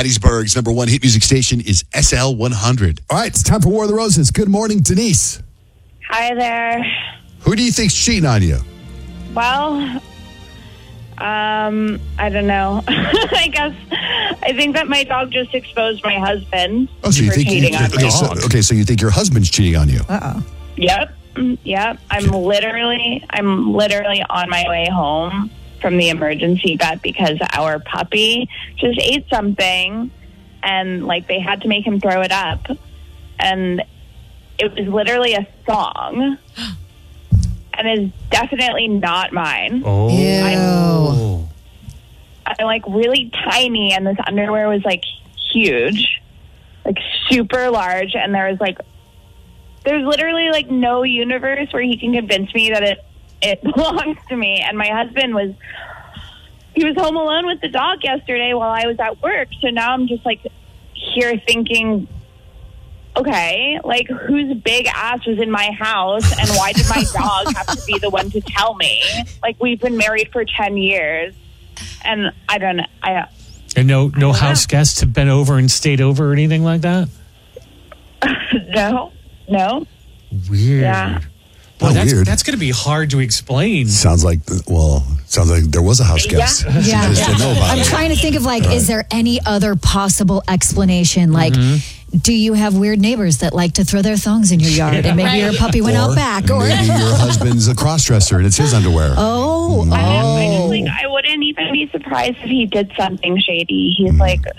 Hattiesburg's number one hit music station is SL 100. All right, it's time for War of the Roses. Good morning, Denise. Hi there. Who do you think's cheating on you? Well, I don't know. I think that my dog just exposed my husband for cheating on me. So you think your husband's cheating on you? Yep. I'm literally on my way home from the emergency vet because our puppy just ate something and they had to make him throw it up. And it was literally a song. And is definitely not mine. Oh. I'm really tiny, and this underwear was huge, super large, and there's literally no universe where he can convince me that it belongs to me. And my husband was home alone with the dog yesterday while I was at work, so now I'm just here thinking, okay, whose big ass was in my house, and why did my dog have to be the one to tell me? We've been married for 10 years, and I don't know. And no house guests have been over and stayed over or anything like that? No. Weird. Yeah. Well, weird. That's going to be hard to explain. Sounds like there was a house guest. Yeah. Just didn't know about I'm it. trying to think of is there any other possible explanation? Do you have weird neighbors that like to throw their thongs in your yard and maybe your puppy went out back? Or maybe your husband's a cross-dresser and it's his underwear. I wouldn't even be surprised if he did something shady. He's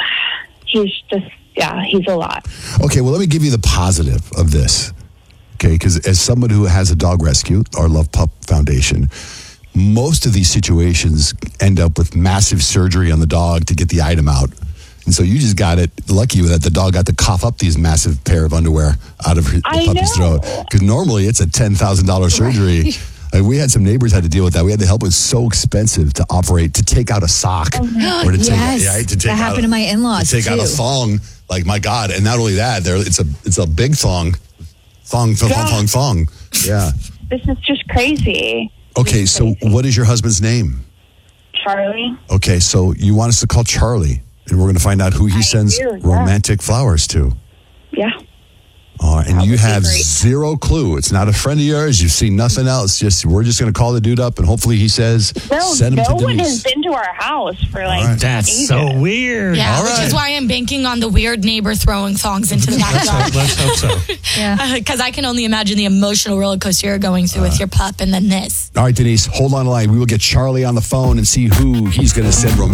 he's a lot. Okay, well, let me give you the positive of this. Okay, because as someone who has a dog rescue, our Love Pup Foundation, most of these situations end up with massive surgery on the dog to get the item out. And so you just got it lucky that the dog got to cough up these massive pair of underwear out of the puppy's throat. Because normally it's a $10,000 surgery. We had some neighbors had to deal with that. We had to help. It was so expensive to operate, to take out a sock. Or to take that happened to my in-laws, to take out a thong. My God. And not only that, it's a big thong. Thong. Yeah. This is just crazy. Okay, so what is your husband's name? Charlie. Okay, so you want us to call Charlie, and we're going to find out who he sends romantic flowers to. Yeah. And you have zero clue. It's not a friend of yours. You've seen nothing else. We're just going to call the dude up, and hopefully he says, send him to Denise. No one has been to our house for That's ages. so weird. Yeah, which is why I'm banking on the weird neighbor throwing thongs into the backyard. Let's hope so. Yeah. Because I can only imagine the emotional roller coaster you're going through with your pup and then this. All right, Denise, hold on the line. We will get Charlie on the phone and see who he's going to send romantic